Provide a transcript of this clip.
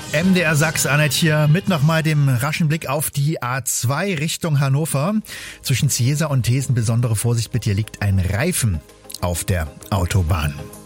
MDR Sachs, Annette hier, mit nochmal dem raschen Blick auf die A2 Richtung Hannover. Zwischen Ziesa und Thesen besondere Vorsicht bitte, hier liegt ein Reifen auf der Autobahn.